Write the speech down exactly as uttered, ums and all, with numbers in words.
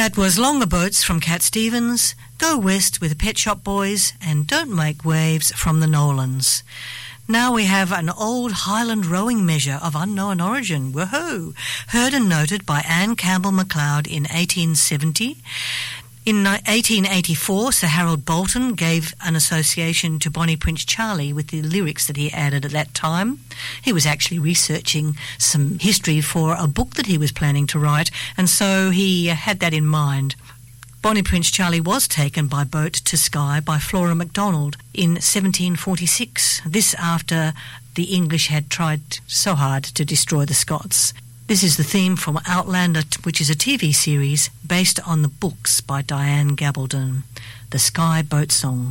That was Longer Boats from Cat Stevens, Go West with the Pet Shop Boys, and Don't Make Waves from the Nolans. Now we have an old Highland rowing measure of unknown origin, woohoo, heard and noted by Anne Campbell MacLeod in eighteen seventy. In eighteen eighty-four, Sir Harold Bolton gave an association to Bonnie Prince Charlie with the lyrics that he added at that time. He was actually researching some history for a book that he was planning to write, and so he had that in mind. Bonnie Prince Charlie was taken by boat to Skye by Flora MacDonald in seventeen forty-six, this after the English had tried so hard to destroy the Scots. This is the theme from Outlander, which is a T V series based on the books by Diane Gabaldon, the Skye Boat Song.